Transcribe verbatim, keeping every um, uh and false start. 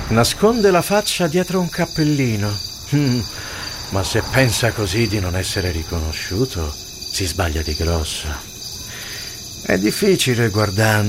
Nasconde la faccia dietro un cappellino. Mm, ma se pensa così di non essere riconosciuto, si sbaglia di grosso. È difficile guardando